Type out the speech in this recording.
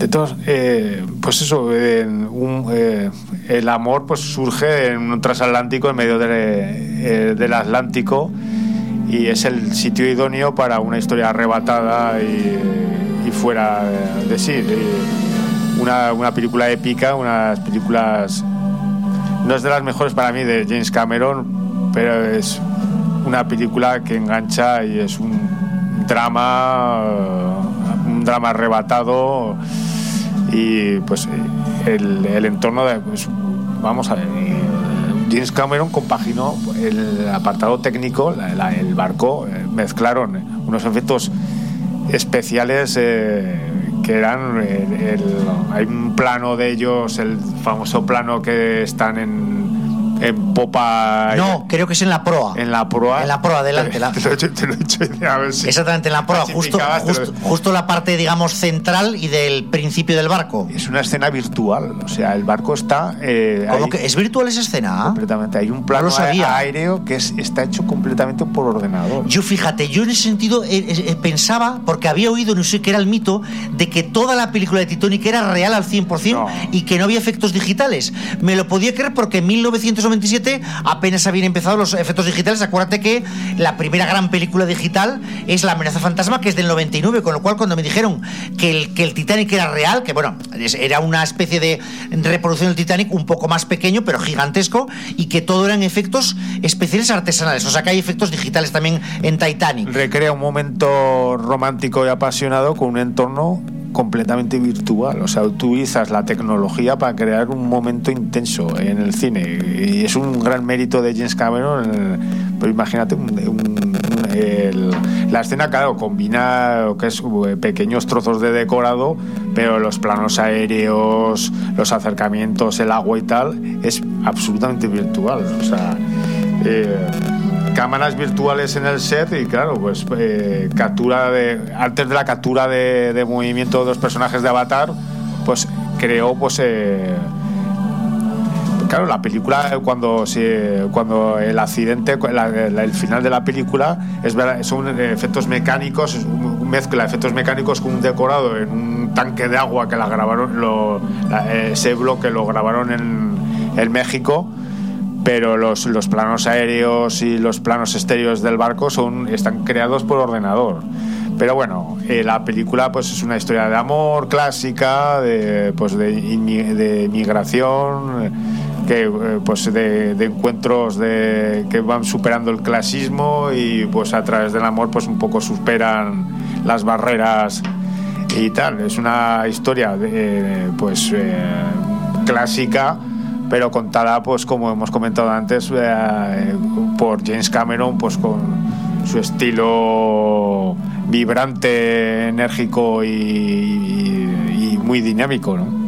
De todos, pues eso, el amor pues surge en un transatlántico en medio del Atlántico, y es el sitio idóneo para una historia arrebatada y fuera de sí. Una película épica, unas películas, no es de las mejores para mí de James Cameron, pero es una película que engancha y es un drama arrebatado, y pues el entorno de, pues, vamos a ver, James Cameron compaginó el apartado técnico, el barco, mezclaron unos efectos especiales que eran hay un plano de ellos, el famoso plano que están en popa. No, creo que es en la proa. En la proa, adelante. Te lo he hecho idea, a ver si exactamente, en la proa, justo la parte, digamos, central y del principio del barco. Es una escena virtual, o sea, el barco está... ¿Cómo que es virtual esa escena? Completamente, hay un plano aéreo que está hecho completamente por ordenador. Yo en ese sentido pensaba, porque había oído, no sé qué era el mito, de que toda la película de Titanic era real al 100% y que no había efectos digitales. Me lo podía creer porque en 1997 apenas habían empezado los efectos digitales. Acuérdate que la primera gran película digital es La amenaza fantasma, que es del 99, con lo cual cuando me dijeron que el Titanic era real, que bueno, era una especie de reproducción del Titanic un poco más pequeño pero gigantesco, y que todo eran efectos especiales artesanales, o sea que hay efectos digitales también en Titanic. Recrea un momento romántico y apasionado con un entorno completamente virtual, o sea, utilizas la tecnología para crear un momento intenso en el cine, y es un gran mérito de James Cameron. Pero imagínate la escena, claro, combina lo que es pequeños trozos de decorado, pero los planos aéreos, los acercamientos, el agua y tal, es absolutamente virtual, o sea, cámaras virtuales en el set, y claro, pues antes de la captura de movimiento de los personajes de Avatar, pues creó, pues claro, la película, cuando el accidente, el final de la película, es verdad, son efectos mecánicos, mezcla efectos mecánicos con un decorado en un tanque de agua que la grabaron, ese bloque lo grabaron en México. Pero los planos aéreos y los planos estéreos del barco están creados por ordenador. Pero bueno, la película pues es una historia de amor clásica, de migración, pues de encuentros que van superando el clasismo, y pues a través del amor pues un poco superan las barreras y tal. Es una historia clásica, pero contada, pues como hemos comentado antes, por James Cameron, pues con su estilo vibrante, enérgico y muy dinámico, ¿no?